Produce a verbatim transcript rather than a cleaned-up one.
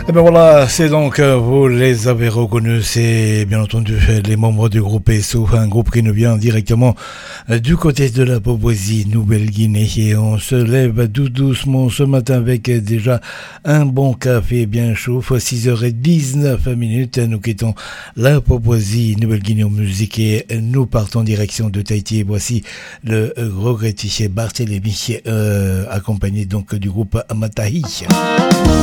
Et ben voilà, c'est donc, vous les avez reconnus, c'est bien entendu les membres du groupe E S O, un groupe qui nous vient directement du côté de la Papouasie Nouvelle-Guinée. Et on se lève tout doucement ce matin avec déjà un bon café bien chaud. six heures dix-neuf minutes, nous quittons la Papouasie Nouvelle-Guinée en musique et nous partons en direction de Tahiti. Et voici le regretté Barthélémy, euh, accompagné donc du groupe Matahi.